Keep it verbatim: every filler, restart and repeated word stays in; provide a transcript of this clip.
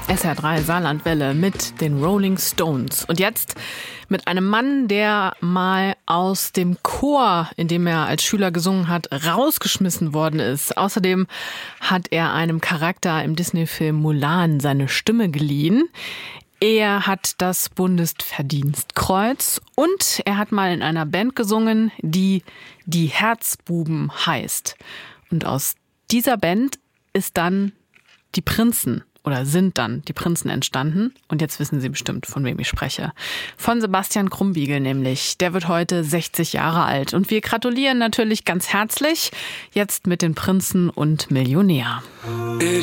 S R drei Saarlandwelle mit den Rolling Stones. Und jetzt mit einem Mann, der mal aus dem Chor, in dem er als Schüler gesungen hat, rausgeschmissen worden ist. Außerdem hat er einem Charakter im Disney-Film Mulan seine Stimme geliehen. Er hat das Bundesverdienstkreuz und er hat mal in einer Band gesungen, die die Herzbuben heißt. Und aus dieser Band ist dann die Prinzen oder sind dann die Prinzen entstanden. Und jetzt wissen Sie bestimmt, von wem ich spreche. Von Sebastian Krumbiegel nämlich. Der wird heute sechzig Jahre alt. Und wir gratulieren natürlich ganz herzlich jetzt mit den Prinzen und Millionär.